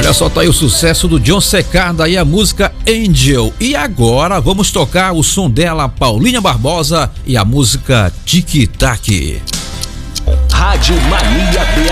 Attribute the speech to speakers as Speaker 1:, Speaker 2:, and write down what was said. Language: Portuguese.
Speaker 1: Olha só, tá aí o sucesso do John Secada e a música Angel. E agora vamos tocar o som dela, Paulinha Barbosa, e a música Tic Tac.
Speaker 2: Rádio Mania